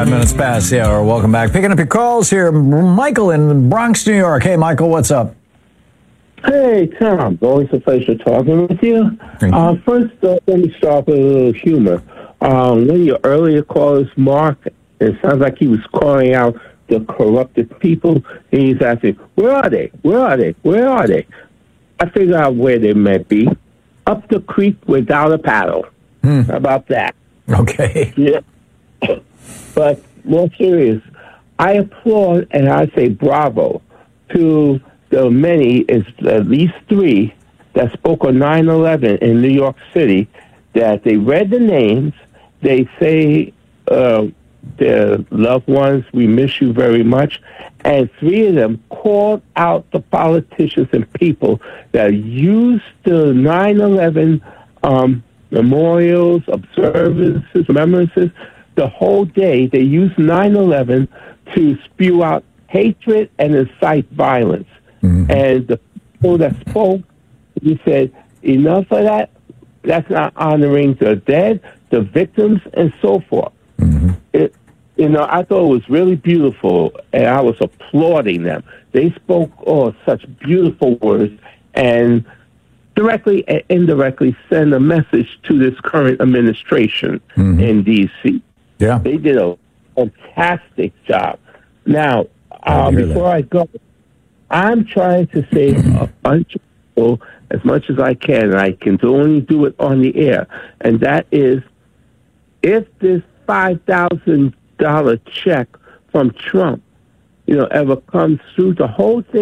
5 minutes past the hour. Welcome back. Picking up your calls here. Michael in Bronx, New York. Hey, Michael, what's up? Hey, Tom. Always a pleasure talking with you. First, let me start with a little humor. One of your earlier callers, Mark, it sounds like he was calling out the corrupted people, and he's asking, where are they? Where are they? Where are they? I figured out where they might be. Up the creek without a paddle. How about that? Okay. Yeah. But more serious, I applaud and I say bravo to the many, it's at least 3, that spoke on 9/11 in New York City, that they read the names, they say their loved ones, we miss you very much, and 3 of them called out the politicians and people that used the 9/11 memorials, observances, remembrances, the whole day. They used 9/11 to spew out hatred and incite violence. And the people that spoke, he said, enough of that. That's not honoring the dead, the victims, and so forth. I thought it was really beautiful, and I was applauding them. They spoke such beautiful words, and directly and indirectly send a message to this current administration in D.C. Yeah. They did a fantastic job. Now, before I go, I'm trying to save a bunch of people as much as I can, and I can only do it on the air. And that is, if this $5,000 check from Trump, ever comes through, the whole thing